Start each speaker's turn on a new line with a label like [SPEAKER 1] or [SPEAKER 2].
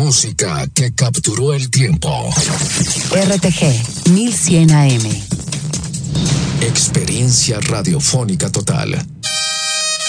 [SPEAKER 1] música que capturó el tiempo.
[SPEAKER 2] RTG 1100 AM.
[SPEAKER 1] Experiencia radiofónica total.